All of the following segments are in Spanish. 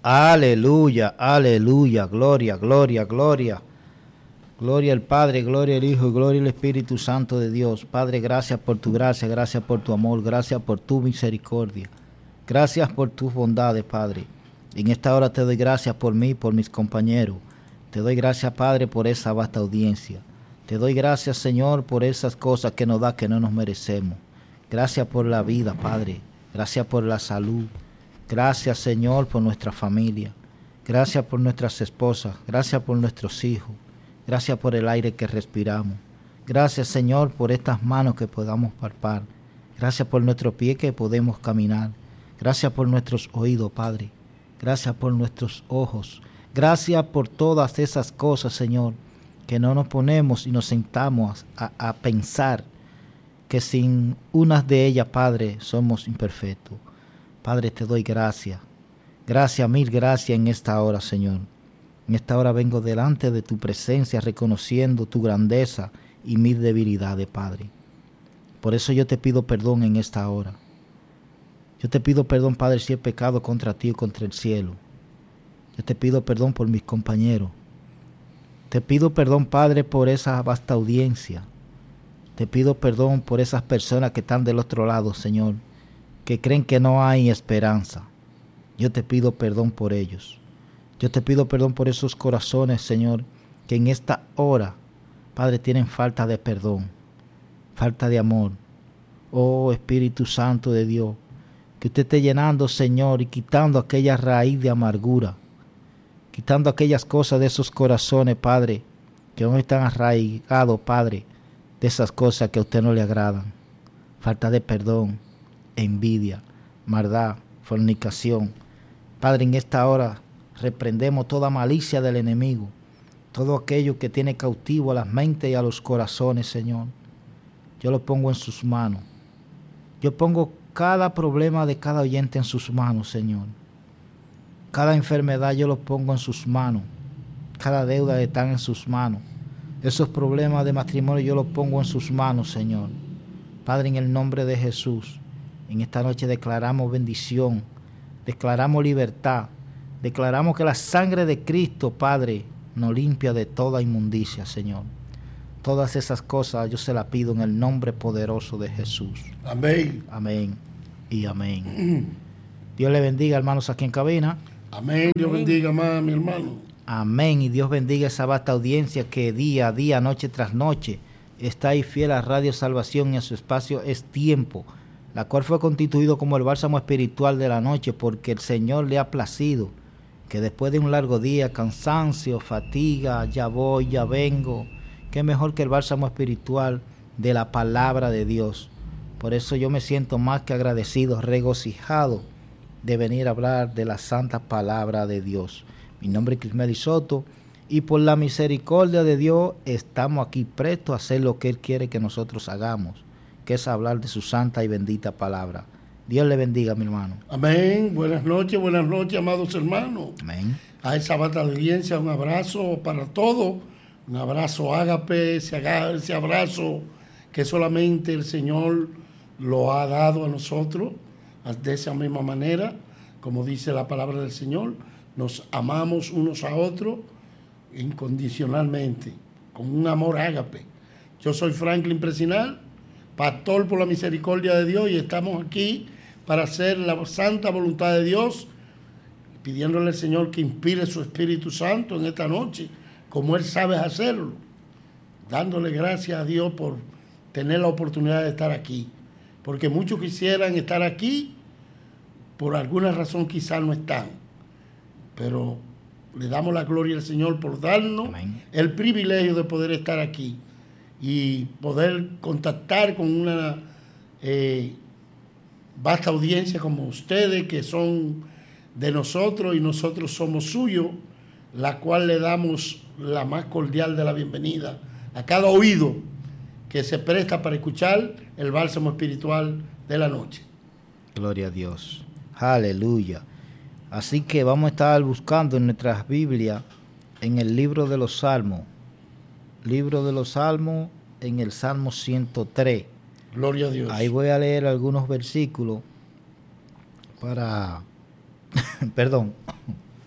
Aleluya, aleluya, gloria, gloria, gloria. Gloria al Padre, gloria al Hijo y gloria al Espíritu Santo de Dios. Padre, gracias por tu gracia, gracias por tu amor, gracias por tu misericordia. Gracias por tus bondades, Padre. En esta hora te doy gracias por mí, por mis compañeros. Te doy gracias, Padre, por esa vasta audiencia. Te doy gracias, Señor, por esas cosas que nos da que no nos merecemos. Gracias por la vida, Padre. Gracias por la salud. Gracias, Señor, por nuestra familia. Gracias por nuestras esposas. Gracias por nuestros hijos. Gracias por el aire que respiramos. Gracias, Señor, por estas manos que podamos palpar. Gracias por nuestros pies que podemos caminar. Gracias por nuestros oídos, Padre. Gracias por nuestros ojos. Gracias por todas esas cosas, Señor, que no nos ponemos y nos sentamos a pensar que sin unas de ellas, Padre, somos imperfectos. Padre, te doy gracias. Gracias, mil gracias en esta hora, Señor. En esta hora vengo delante de tu presencia reconociendo tu grandeza y mis debilidades, Padre. Por eso yo te pido perdón en esta hora. Yo te pido perdón, Padre, si he pecado contra ti o contra el cielo. Yo te pido perdón por mis compañeros. Te pido perdón, Padre, por esa vasta audiencia. Te pido perdón por esas personas que están del otro lado, Señor, que creen que no hay esperanza. Yo te pido perdón por ellos. Yo te pido perdón por esos corazones, Señor, que en esta hora, Padre, tienen falta de perdón, falta de amor. Oh, Espíritu Santo de Dios, que usted esté llenando, Señor, y quitando aquella raíz de amargura, quitando aquellas cosas de esos corazones, Padre, que aún están arraigados, Padre, de esas cosas que a usted no le agradan. Falta de perdón, envidia, maldad, fornicación. Padre, en esta hora reprendemos toda malicia del enemigo, todo aquello que tiene cautivo a las mentes y a los corazones, Señor. Yo lo pongo en sus manos. Yo pongo cada problema de cada oyente en sus manos, Señor. Cada enfermedad yo lo pongo en sus manos. Cada deuda está en sus manos. Esos problemas de matrimonio yo los pongo en sus manos, Señor. Padre, en el nombre de Jesús, en esta noche declaramos bendición, declaramos libertad, declaramos que la sangre de Cristo, Padre, nos limpia de toda inmundicia, Señor. Todas esas cosas yo se las pido en el nombre poderoso de Jesús. Amén. Amén y amén. Dios le bendiga, hermanos, aquí en cabina. Amén. Dios bendiga más, mi hermano. Amén. Y Dios bendiga esa vasta audiencia que día a día, noche tras noche, está ahí fiel a Radio Salvación y a su espacio Es Tiempo, la cual fue constituido como el bálsamo espiritual de la noche, porque el Señor le ha placido que después de un largo día, cansancio, fatiga, ya voy, ya vengo, qué mejor que el bálsamo espiritual de la palabra de Dios. Por eso yo me siento más que agradecido, regocijado de venir a hablar de la santa palabra de Dios. Mi nombre es Crismeli Soto y por la misericordia de Dios estamos aquí prestos a hacer lo que Él quiere que nosotros hagamos, que es hablar de su santa y bendita palabra. Dios le bendiga, mi hermano. Amén. Buenas noches, amados hermanos. Amén. A esa vasta audiencia, un abrazo para todos. Un abrazo ágape, ese abrazo que solamente el Señor lo ha dado a nosotros. De esa misma manera, como dice la palabra del Señor, nos amamos unos a otros incondicionalmente, con un amor ágape. Yo soy Franklin Presinal, pastor por la misericordia de Dios, y estamos aquí para hacer la santa voluntad de Dios, pidiéndole al Señor que inspire su Espíritu Santo en esta noche, como Él sabe hacerlo, dándole gracias a Dios por tener la oportunidad de estar aquí, porque muchos quisieran estar aquí, por alguna razón quizás no están, pero le damos la gloria al Señor por darnos Amén. El privilegio de poder estar aquí y poder contactar con una vasta audiencia como ustedes, que son de nosotros y nosotros somos suyos, la cual le damos la más cordial de la bienvenida a cada oído que se presta para escuchar el bálsamo espiritual de la noche. Gloria a Dios. Aleluya. Así que vamos a estar buscando en nuestras Biblias, en el libro de los Salmos. Libro de los Salmos, en el Salmo 103. Gloria a Dios. Ahí voy a leer algunos versículos para... Perdón.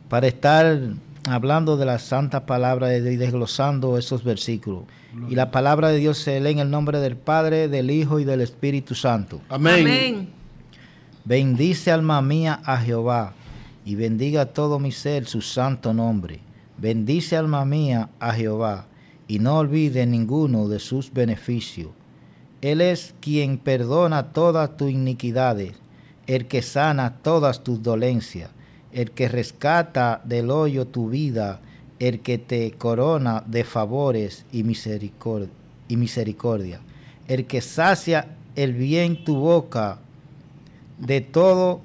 para estar hablando de la santa palabra de Dios y desglosando esos versículos. Y la palabra de Dios se lee en el nombre del Padre, del Hijo y del Espíritu Santo. Amén. Amén. Bendice alma mía a Jehová, y bendiga todo mi ser su santo nombre. Bendice alma mía a Jehová, y no olvide ninguno de sus beneficios. Él es quien perdona todas tus iniquidades, el que sana todas tus dolencias, el que rescata del hoyo tu vida, el que te corona de favores y misericordia, el que sacia el bien tu boca de todo,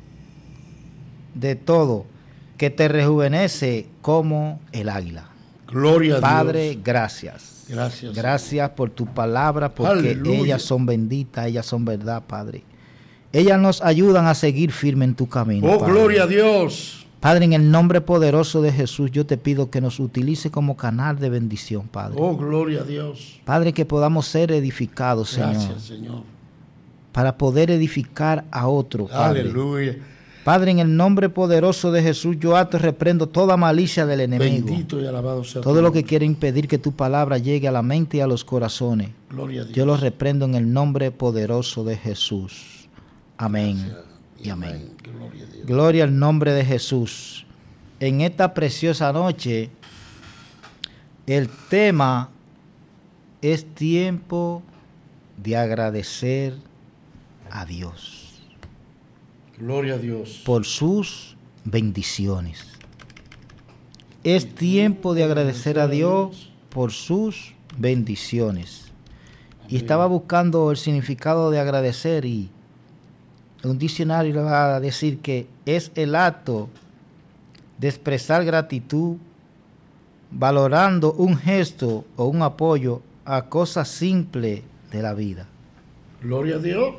que te rejuvenece como el águila. Gloria a Dios. Padre, gracias. Gracias. Gracias por tu palabra, porque Aleluya. ellas son benditas, ellas son verdad, Padre. Ellas nos ayudan a seguir firme en tu camino. Oh, Padre. gloria a Dios. Padre, en el nombre poderoso de Jesús, yo te pido que nos utilice como canal de bendición, Padre. Oh, gloria a Dios. Padre, que podamos ser edificados, Señor, Gracias, Señor. para poder edificar a otro, Padre. Aleluya. Padre, en el nombre poderoso de Jesús, yo ato y reprendo toda malicia del enemigo. Bendito y alabado sea Todo tu lo que nombre. quiere impedir que tu palabra llegue a la mente y a los corazones. Gloria a Dios. Yo los reprendo en el nombre poderoso de Jesús. Amén. Gracias Y amén. Gloria a Dios. Gloria al nombre de Jesús. En esta preciosa noche, el tema es tiempo de agradecer a Dios Gloria a Dios. por sus bendiciones. Es tiempo de agradecer a Dios por sus bendiciones. Y estaba buscando el significado de agradecer, y un diccionario le va a decir que es el acto de expresar gratitud, valorando un gesto o un apoyo a cosas simples de la vida. Gloria a Dios.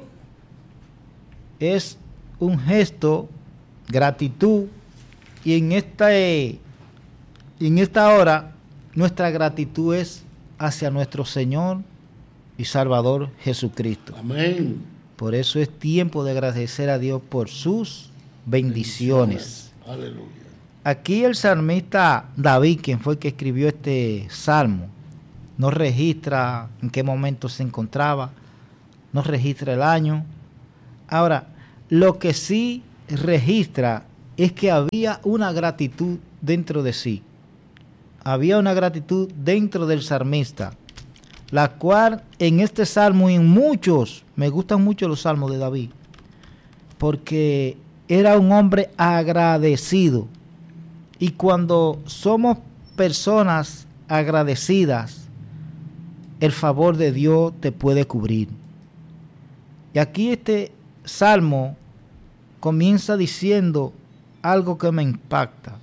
Es un gesto, gratitud, y en esta hora nuestra gratitud es hacia nuestro Señor y Salvador Jesucristo. Amén. Por eso es tiempo de agradecer a Dios por sus bendiciones. Aleluya. Aquí el salmista David, quien fue el que escribió este salmo, no registra en qué momento se encontraba, no registra el año. Ahora, lo que sí registra es que había una gratitud dentro de sí. Había una gratitud dentro del salmista, la cual en este salmo y en muchos, me gustan mucho los salmos de David, porque era un hombre agradecido. Y cuando somos personas agradecidas, el favor de Dios te puede cubrir. Y aquí este salmo comienza diciendo algo que me impacta,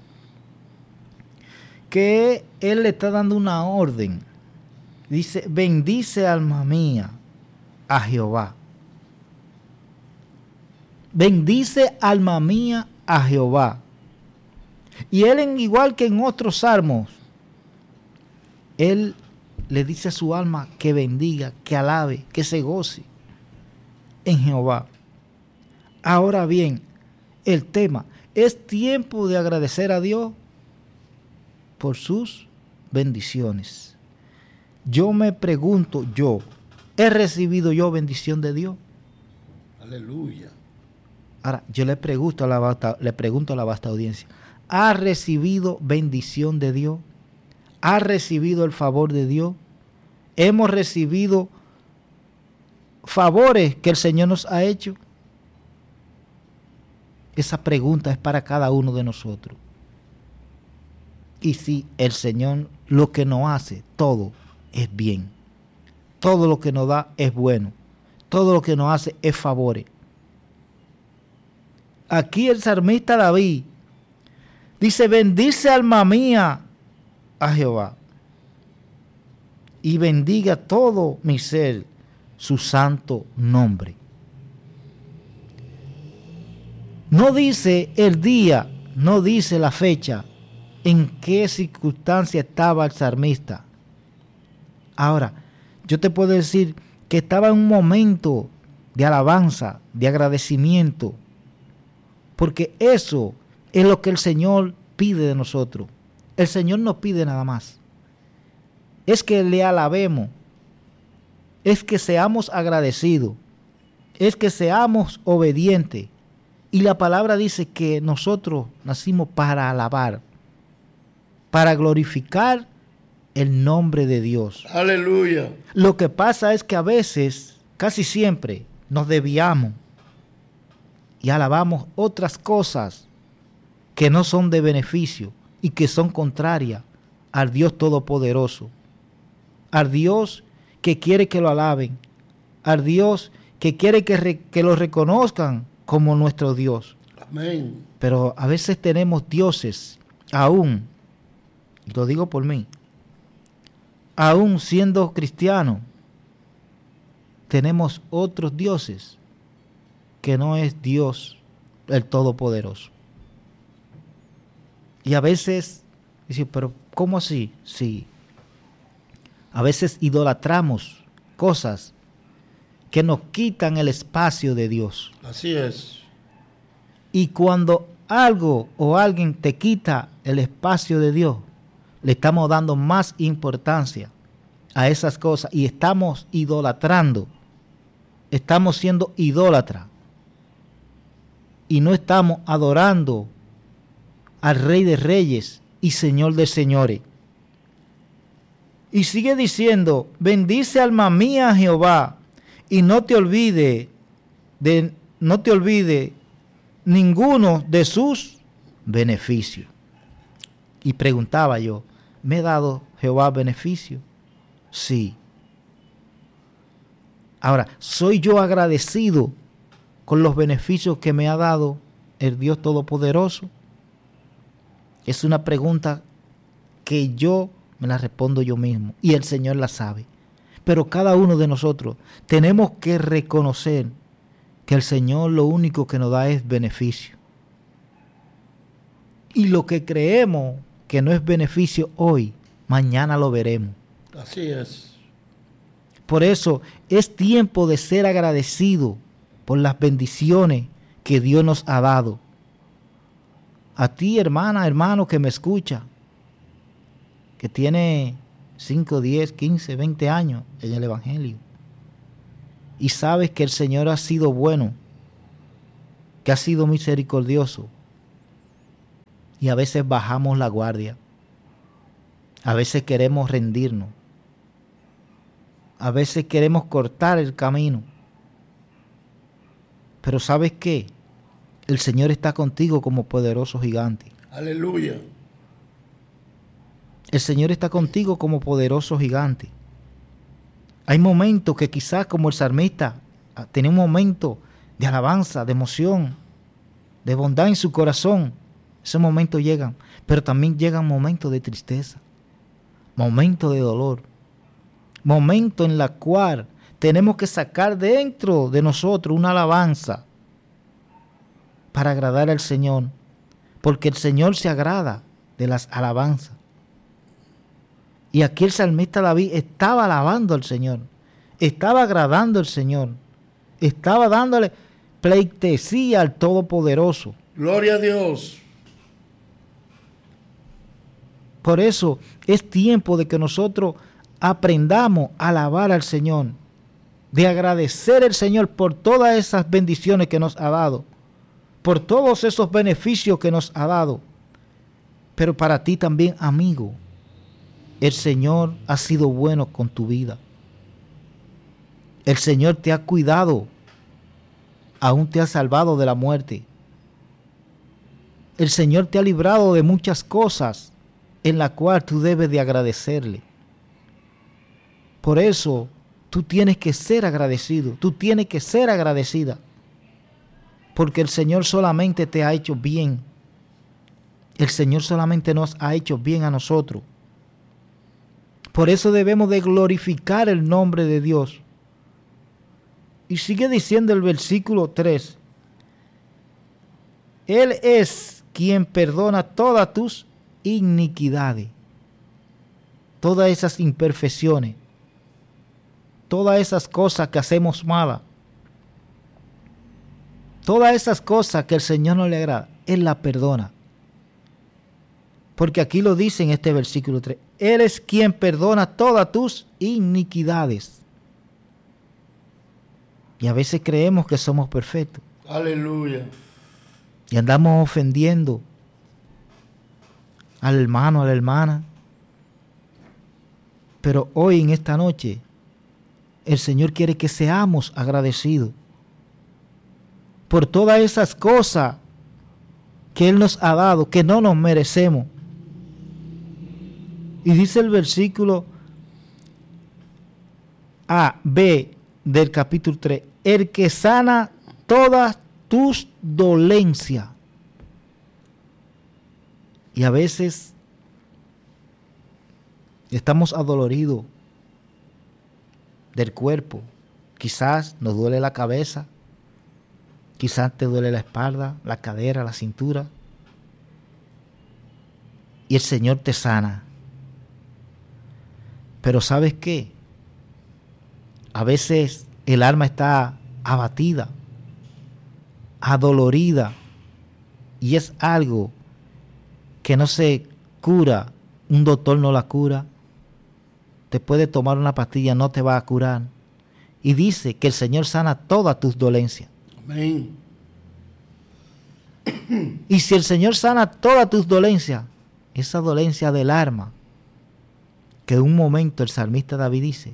que él le está dando una orden. Dice: bendice alma mía a Jehová. Bendice alma mía a Jehová. Y él, igual que en otros salmos, él le dice a su alma que bendiga, que alabe, que se goce en Jehová. Ahora bien, el tema, es tiempo de agradecer a Dios por sus bendiciones. Yo me pregunto, ¿he recibido yo bendición de Dios? Aleluya. Ahora, yo le pregunto a la vasta audiencia, ¿ha recibido bendición de Dios? ¿Ha recibido el favor de Dios? ¿Hemos recibido favores que el Señor nos ha hecho? Esa pregunta es para cada uno de nosotros. Y si el Señor lo que nos hace, todo es bien. Todo lo que nos da es bueno. Todo lo que nos hace es favores. Aquí el salmista David dice: bendice alma mía a Jehová, y bendiga todo mi ser su santo nombre. No dice el día, no dice la fecha, en qué circunstancia estaba el salmista. Ahora, yo te puedo decir que estaba en un momento de alabanza, de agradecimiento, porque eso es lo que el Señor pide de nosotros. El Señor no pide nada más. Es que le alabemos. Es que seamos agradecidos. Es que seamos obedientes. Y la palabra dice que nosotros nacimos para alabar, para glorificar el nombre de Dios. Aleluya. Lo que pasa es que a veces, casi siempre, nos desviamos y alabamos otras cosas que no son de beneficio y que son contrarias al Dios Todopoderoso, al Dios que quiere que lo alaben, al Dios que quiere que lo reconozcan como nuestro Dios. Amén. Pero a veces tenemos dioses, aún, y lo digo por mí, aún siendo cristianos, tenemos otros dioses que no es Dios el Todopoderoso. Y a veces, dice, pero ¿cómo así? Sí. A veces idolatramos cosas que nos quitan el espacio de Dios. Así es. Y cuando algo o alguien te quita el espacio de Dios, le estamos dando más importancia a esas cosas y estamos idolatrando. Estamos siendo idólatras. Y no estamos adorando al Rey de Reyes y Señor de Señores. Y sigue diciendo, bendice alma mía Jehová, y no te olvide ninguno de sus beneficios. Y preguntaba yo, ¿me ha dado Jehová beneficio? Sí. Ahora, ¿soy yo agradecido con los beneficios que me ha dado el Dios Todopoderoso? Es una pregunta que yo me la respondo yo mismo y el Señor la sabe. Pero cada uno de nosotros tenemos que reconocer que el Señor lo único que nos da es beneficio. Y lo que creemos que no es beneficio hoy, mañana lo veremos. Así es. Por eso es tiempo de ser agradecido por las bendiciones que Dios nos ha dado. A ti, hermana, hermano que me escucha, que tiene 5, 10, 15, 20 años en el Evangelio, y sabes que el Señor ha sido bueno, que ha sido misericordioso, y a veces bajamos la guardia, a veces queremos rendirnos, a veces queremos cortar el camino, pero ¿sabes qué? El Señor está contigo como poderoso gigante. Aleluya. El Señor está contigo como poderoso gigante. Hay momentos que quizás como el salmista tenía un momento de alabanza, de emoción, de bondad en su corazón. Esos momentos llegan, pero también llegan momentos de tristeza, momentos de dolor, momentos en los cuales tenemos que sacar dentro de nosotros una alabanza para agradar al Señor, porque el Señor se agrada de las alabanzas. Y aquí el salmista David estaba alabando al Señor, estaba agradando al Señor, estaba dándole pleitesía al Todopoderoso. Gloria a Dios. Por eso es tiempo de que nosotros aprendamos a alabar al Señor, de agradecer al Señor por todas esas bendiciones que nos ha dado, por todos esos beneficios que nos ha dado. Pero para ti también, amigo, el Señor ha sido bueno con tu vida. El Señor te ha cuidado, aún te ha salvado de la muerte. El Señor te ha librado de muchas cosas en las cuales tú debes de agradecerle. Por eso tú tienes que ser agradecido, tú tienes que ser agradecida, porque el Señor solamente te ha hecho bien. El Señor solamente nos ha hecho bien a nosotros. Por eso debemos de glorificar el nombre de Dios. Y sigue diciendo el versículo 3. Él es quien perdona todas tus iniquidades, todas esas imperfecciones, todas esas cosas que hacemos malas, todas esas cosas que el Señor no le agrada, Él las perdona. Porque aquí lo dice en este versículo 3. Él es quien perdona todas tus iniquidades. Y a veces creemos que somos perfectos. Aleluya. Y andamos ofendiendo al hermano, a la hermana. Pero hoy, en esta noche, el Señor quiere que seamos agradecidos por todas esas cosas que Él nos ha dado, que no nos merecemos. Y dice el versículo B del capítulo 3, el que sana todas tus dolencias. Y a veces estamos adoloridos del cuerpo. Quizás nos duele la cabeza, quizás te duele la espalda, la cadera, la cintura. Y el Señor te sana. Pero ¿sabes qué? A veces el alma está abatida, adolorida, y es algo que no se cura. Un doctor no la cura. Te puede tomar una pastilla, no te va a curar. Y dice que el Señor sana todas tus dolencias. Amén. Y si el Señor sana todas tus dolencias, esa dolencia del alma, que en un momento el salmista David dice,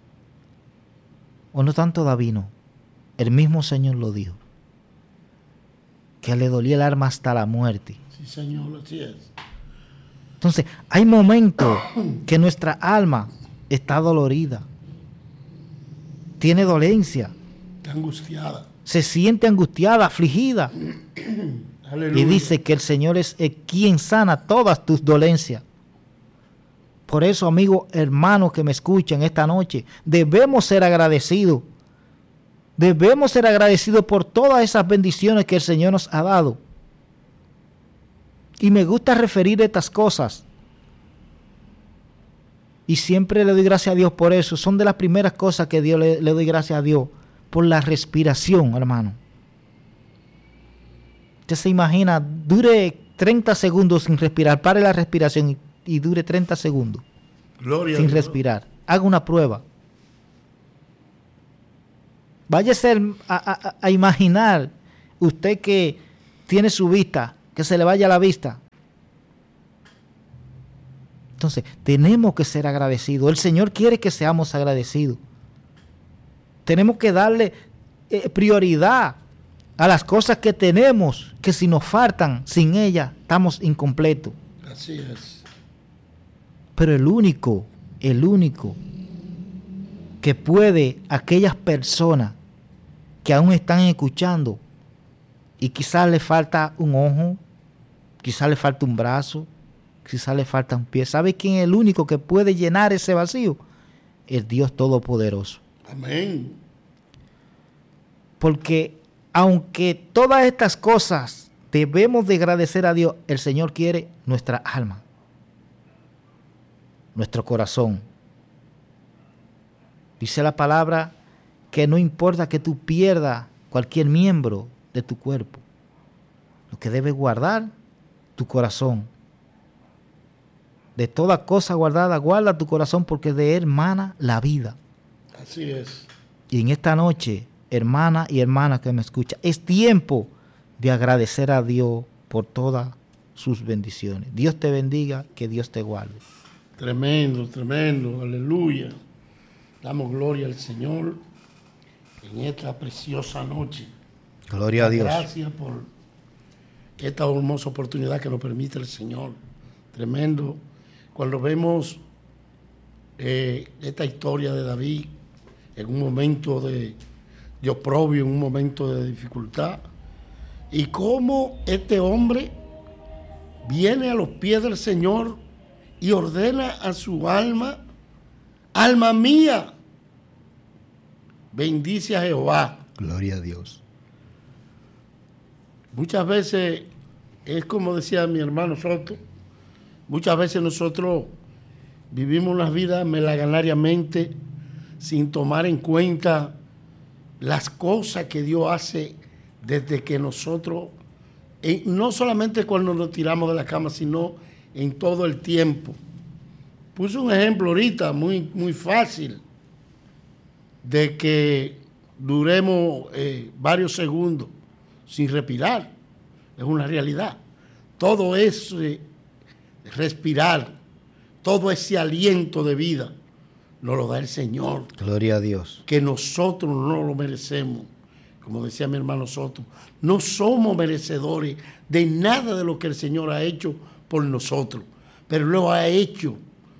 o no tanto David, no, el mismo Señor lo dijo, que le dolía el alma hasta la muerte. Sí, Señor, así es. Entonces, hay momentos que nuestra alma está dolorida, tiene dolencia, Está angustiada. se siente angustiada, afligida. Aleluya. Y dice que el Señor es quien sana todas tus dolencias. Por eso, amigo, hermano que me escuchan esta noche, debemos ser agradecidos. Debemos ser agradecidos por todas esas bendiciones que el Señor nos ha dado. Y me gusta referir estas cosas. Y siempre le doy gracias a Dios por eso. Son de las primeras cosas que le doy gracias a Dios. Por la respiración, hermano. Usted se imagina, dure 30 segundos sin respirar. Pare la respiración y dure 30 segundos Gloria sin a Dios. respirar. Haga una prueba. Váyase a imaginar usted que tiene su vista, que se le vaya la vista. Entonces, tenemos que ser agradecidos. El Señor quiere que seamos agradecidos. Tenemos que darle prioridad a las cosas que tenemos, que si nos faltan, sin ellas, estamos incompletos. Así es. Pero el único que puede, aquellas personas que aún están escuchando y quizás le falta un ojo, quizás le falta un brazo, quizás le falta un pie. ¿Sabe quién es el único que puede llenar ese vacío? El Dios Todopoderoso. Amén. Porque aunque todas estas cosas debemos de agradecer a Dios, el Señor quiere nuestra alma, nuestro corazón. Dice la palabra que no importa que tú pierdas cualquier miembro de tu cuerpo, lo que debes guardar, tu corazón. De toda cosa guardada, guarda tu corazón, porque de él mana la vida. Así es. Y en esta noche, hermana y hermana que me escucha, es tiempo de agradecer a Dios por todas sus bendiciones. Dios te bendiga, que Dios te guarde. Tremendo, tremendo. Aleluya. Damos gloria al Señor en esta preciosa noche. Gloria a Dios. Gracias por esta hermosa oportunidad que nos permite el Señor. Tremendo. Cuando vemos esta historia de David en un momento de oprobio, en un momento de dificultad, y cómo este hombre viene a los pies del Señor y ordena a su alma: alma mía, bendice a Jehová. Gloria a Dios. Muchas veces, es como decía mi hermano Soto, muchas veces nosotros vivimos una vida melaganariamente sin tomar en cuenta las cosas que Dios hace desde que nosotros, no solamente cuando nos tiramos de la cama, sino en todo el tiempo. Puse un ejemplo ahorita muy, muy fácil de que duremos varios segundos sin respirar. Es una realidad. Todo es respirar, todo ese aliento de vida nos lo da el Señor. Gloria a Dios. Que nosotros no lo merecemos. Como decía mi hermano Soto, no somos merecedores de nada de lo que el Señor ha hecho por nosotros, pero lo ha hecho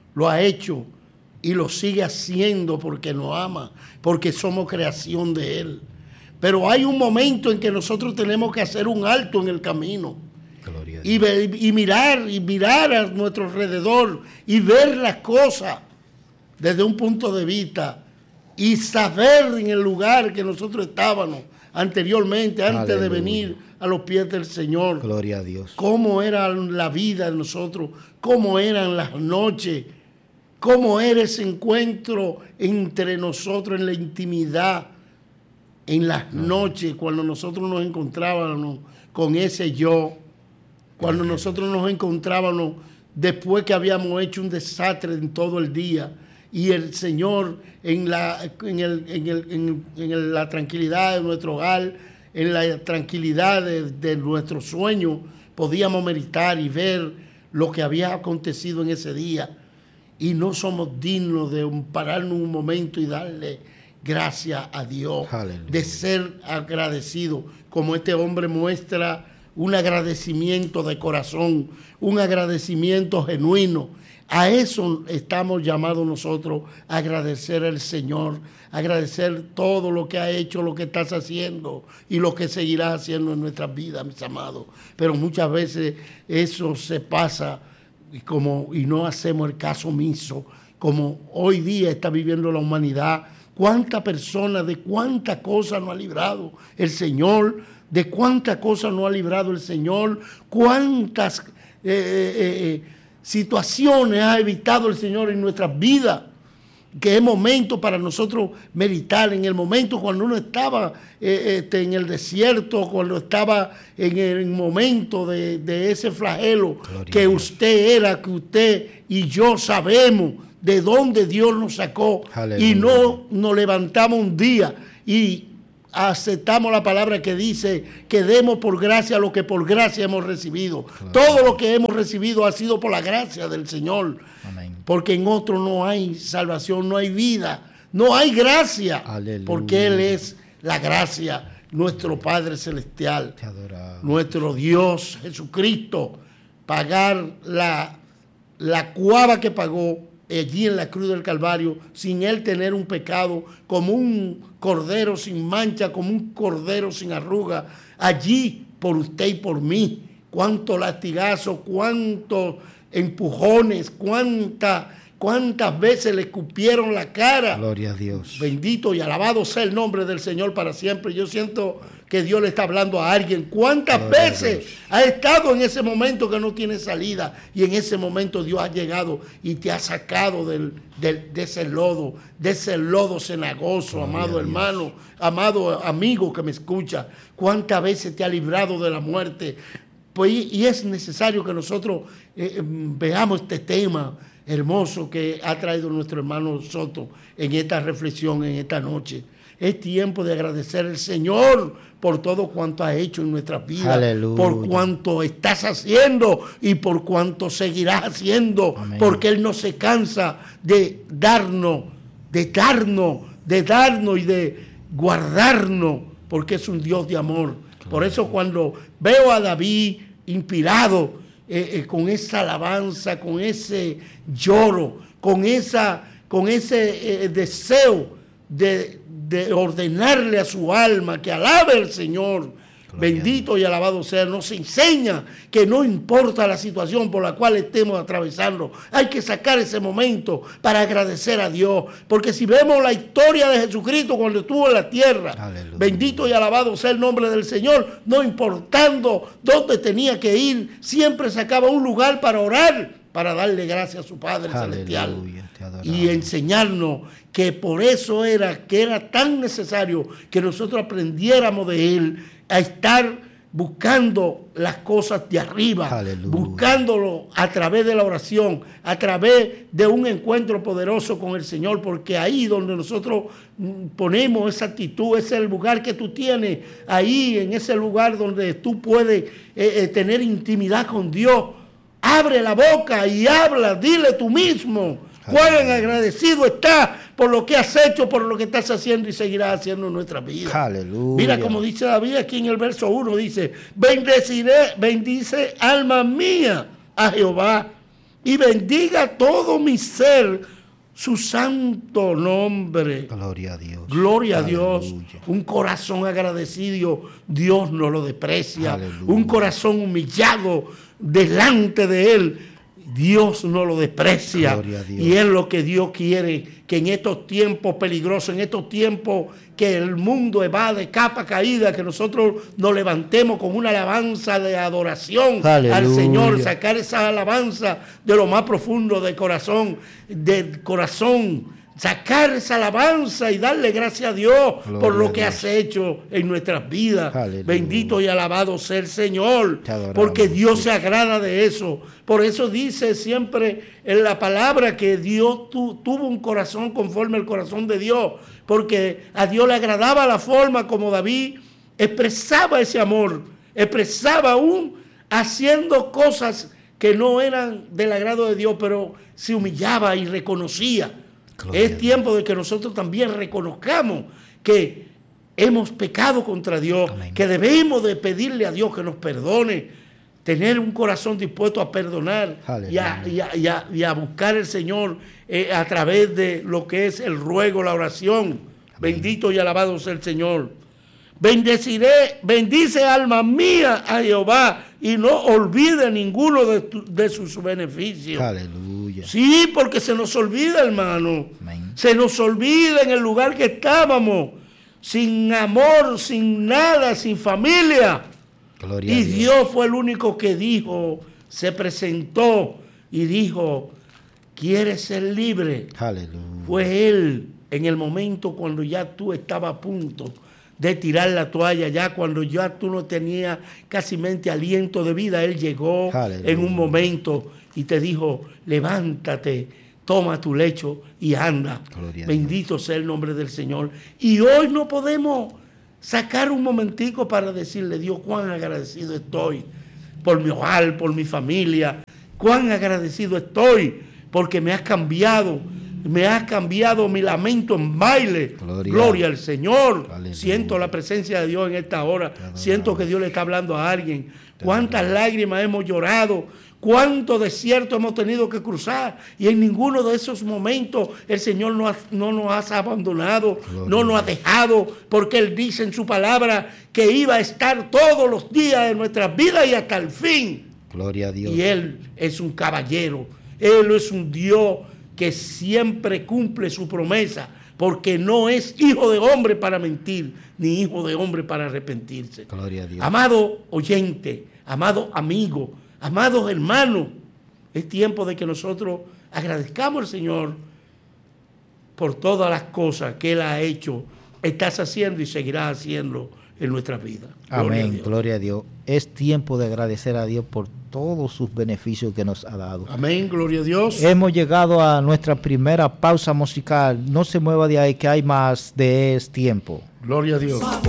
y lo sigue haciendo porque nos ama, porque somos creación de Él. Pero hay un momento en que nosotros tenemos que hacer un alto en el camino y mirar a nuestro alrededor y ver las cosas desde un punto de vista y saber en el lugar que nosotros estábamos anteriormente, antes de venir a los pies del Señor. Gloria a Dios. Cómo era la vida de nosotros, cómo eran las noches, cómo era ese encuentro entre nosotros en la intimidad, en las noches, cuando nosotros nos encontrábamos con ese yo, cuando nosotros nos encontrábamos después que habíamos hecho un desastre en todo el día, y el Señor en la tranquilidad de nuestro hogar, en la tranquilidad de nuestro sueño, podíamos meditar y ver lo que había acontecido en ese día. Y no somos dignos de pararnos un momento y darle gracias a Dios, Aleluya. de ser agradecido, como este hombre muestra un agradecimiento de corazón, un agradecimiento genuino. A eso estamos llamados nosotros, a agradecer al Señor, agradecer todo lo que ha hecho, lo que estás haciendo y lo que seguirás haciendo en nuestras vidas, mis amados. Pero muchas veces eso se pasa y no hacemos el caso omiso, como hoy día está viviendo la humanidad. ¿Cuántas personas, de cuántas cosas nos ha librado el Señor? ¿De cuántas cosas nos ha librado el Señor? ¿Cuántas situaciones ha evitado el Señor en nuestras vidas? Que es momento para nosotros meditar, en el momento cuando uno estaba en el desierto, cuando estaba en el momento de ese flagelo. Gloria que usted y yo sabemos de dónde Dios nos sacó. Aleluya. Y no nos levantamos un día y aceptamos la palabra que dice que demos por gracia lo que por gracia hemos recibido. Claro. Todo lo que hemos recibido ha sido por la gracia del Señor. Amén. Porque en otro no hay salvación, no hay vida, no hay gracia. Aleluya. Porque Él es la gracia, nuestro Padre Celestial, nuestro Dios Jesucristo. Pagar la cuava que pagó allí en la cruz del Calvario, sin Él tener un pecado, como un cordero sin mancha, como un cordero sin arruga, allí por usted y por mí. Cuánto latigazo, cuántos empujones, cuántas veces le escupieron la cara. Gloria a Dios. Bendito y alabado sea el nombre del Señor para siempre. Yo siento que Dios le está hablando a alguien. ¿Cuántas veces ha estado en ese momento que no tiene salida? Y en ese momento Dios ha llegado y te ha sacado de ese lodo cenagoso, amado hermano, amado amigo que me escucha. ¿Cuántas veces te ha librado de la muerte? Pues, y es necesario que nosotros veamos este tema hermoso que ha traído nuestro hermano Soto en esta reflexión, en esta noche. Es tiempo de agradecer al Señor por todo cuanto ha hecho en nuestras vidas. Aleluya. Por cuanto estás haciendo y por cuanto seguirás haciendo. Amén. Porque Él no se cansa de darnos y de guardarnos, porque es un Dios de amor. Claro. Por eso cuando veo a David inspirado con esa alabanza, con ese lloro, con ese deseo de ordenarle a su alma que alabe al Señor, bendito y alabado sea, nos enseña que no importa la situación por la cual estemos atravesando, hay que sacar ese momento para agradecer a Dios, porque si vemos la historia de Jesucristo cuando estuvo en la tierra, aleluya, bendito y alabado sea el nombre del Señor, no importando dónde tenía que ir, siempre sacaba un lugar para orar, para darle gracias a su Padre Celestial y enseñarnos que por eso era tan necesario que nosotros aprendiéramos de Él a estar buscando las cosas de arriba, Aleluya. buscándolo a través de la oración, a través de un encuentro poderoso con el Señor, porque ahí donde nosotros ponemos esa actitud, ese es el lugar que tú tienes, ahí en ese lugar donde tú puedes tener intimidad con Dios. Abre la boca y habla, dile tú mismo. Cuán agradecido estás por lo que has hecho, por lo que estás haciendo y seguirás haciendo en nuestra vida. Aleluya. Mira como dice David aquí en el verso 1, dice, bendice alma mía a Jehová y bendiga todo mi ser su santo nombre. Gloria a Dios. Gloria a Aleluya. Dios. Un corazón agradecido, Dios no lo desprecia. Aleluya. Un corazón humillado delante de Él, Dios no lo desprecia. Gloria a Dios. Y es lo que Dios quiere, que en estos tiempos peligrosos, en estos tiempos que el mundo va de capa caída, que nosotros nos levantemos con una alabanza de adoración Aleluya. al Señor, sacar esa alabanza de lo más profundo del corazón, sacar esa alabanza y darle gracias a Dios Gloria por lo a que Dios. has hecho en nuestras vidas. Aleluya. Bendito y alabado sea el Señor, Te adoramos, porque Dios sí. se agrada de eso. Por eso dice siempre en la palabra que Dios tuvo un corazón conforme al corazón de Dios, porque a Dios le agradaba la forma como David expresaba ese amor, expresaba aún haciendo cosas que no eran del agrado de Dios, pero se humillaba y reconocía. Gloria a Es Dios. tiempo de que nosotros también reconozcamos que hemos pecado contra Dios, Amén. que debemos de pedirle a Dios que nos perdone, tener un corazón dispuesto a perdonar y a buscar al Señor a través de lo que es el ruego, la oración. Amén. Bendito y alabado sea el Señor. Bendice alma mía a Jehová y no olvide ninguno de sus beneficios. Aleluya. Sí, porque se nos olvida, hermano. Amén. Se nos olvida en el lugar que estábamos, sin amor, sin nada, sin familia. Gloria Y a Dios. Dios fue el único que dijo, se presentó y dijo, ¿quieres ser libre? Aleluya. Fue Él en el momento cuando ya tú estabas a punto de tirar la toalla, ya cuando ya tú no tenías casi mente aliento de vida, Él llegó Aleluya. en un momento y te dijo, levántate, toma tu lecho y anda. Gloria a Bendito sea el nombre del Señor. Y hoy no podemos sacar un momentico para decirle, Dios, cuán agradecido estoy por mi hogar, por mi familia, cuán agradecido estoy porque me has cambiado mi lamento en baile. Gloria al Señor. Aleluya. Siento la presencia de Dios en esta hora. adoramos. Siento que Dios le está hablando a alguien. Cuántas lágrimas hemos llorado, cuánto desierto hemos tenido que cruzar, y en ninguno de esos momentos el Señor no nos ha abandonado, Gloria no nos ha dejado, porque Él dice en su palabra que iba a estar todos los días de nuestras vidas y hasta el fin. Gloria a Dios. Y Él es un caballero, Él es un Dios que siempre cumple su promesa, porque no es hijo de hombre para mentir, ni hijo de hombre para arrepentirse. Gloria a Dios. Amado oyente, amado amigo, amados hermanos, es tiempo de que nosotros agradezcamos al Señor por todas las cosas que Él ha hecho, estás haciendo y seguirás haciendo en nuestras vidas. Amén, gloria a Dios. Es tiempo de agradecer a Dios por todos sus beneficios que nos ha dado. Amén, gloria a Dios. Hemos llegado a nuestra primera pausa musical. No se mueva de ahí, que hay más de tiempo. Gloria a Dios.